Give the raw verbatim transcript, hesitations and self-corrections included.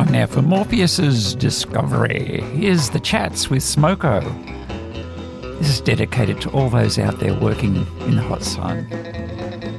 time now for Morpheus's Discovery. Here's the chats with Smoko. This is dedicated to all those out there working in the hot sun.